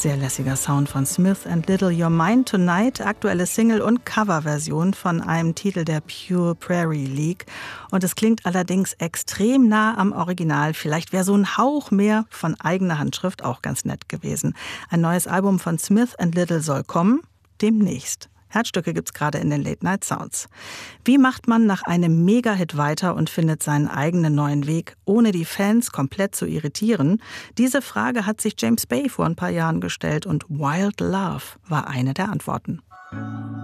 Sehr lässiger Sound von Smith & Little, You're Mine Tonight, aktuelle Single- und Coverversion von einem Titel der Pure Prairie League. Und es klingt allerdings extrem nah am Original. Vielleicht wäre so ein Hauch mehr von eigener Handschrift auch ganz nett gewesen. Ein neues Album von Smith & Little soll kommen, demnächst. Herzstücke gibt's gerade in den Late Night Sounds. Wie macht man nach einem Mega-Hit weiter und findet seinen eigenen neuen Weg, ohne die Fans komplett zu irritieren? Diese Frage hat sich James Bay vor ein paar Jahren gestellt und Wild Love war eine der Antworten.